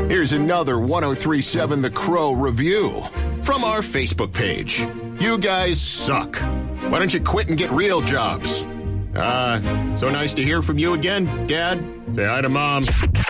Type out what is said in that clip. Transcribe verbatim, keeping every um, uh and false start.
Here's another one oh three point seven The Crow review from our Facebook page. You guys suck. Why don't you quit and get real jobs? Uh, so nice to hear from you again, Dad. Say hi to Mom.